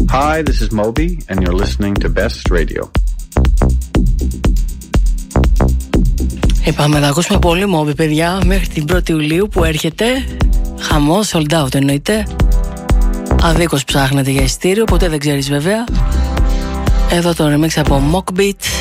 Hi, this is Moby, and you're listening to Best Radio. Πάμε να ακούσουμε πολύ Moby, παιδιά, μέχρι την 1η Ιουλίου που έρχεται. Χαμός, sold out εννοείται. Αδίκως ψάχνετε για ειστήριο, ποτέ δεν ξέρεις βέβαια. Εδώ το remix από Mockbeat.